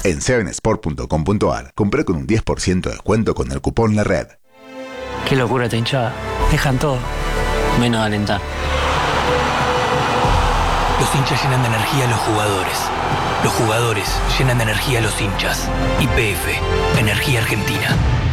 En 7sport.com.ar, compré con un 10% de descuento con el cupón La Red. Qué locura esta hinchada. Dejan todo, menos alentar. Los hinchas llenan de energía a los jugadores. Los jugadores llenan de energía a los hinchas. YPF, Energía Argentina.